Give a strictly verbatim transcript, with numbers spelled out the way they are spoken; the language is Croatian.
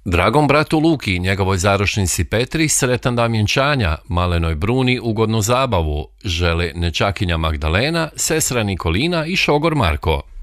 Dragom bratu Luki, njegovoj zaručnici Petri, sretan dan vjenčanja, malenoj Bruni ugodnu zabavu, žele nečakinja Magdalena, sestra Nikolina i šogor Marko.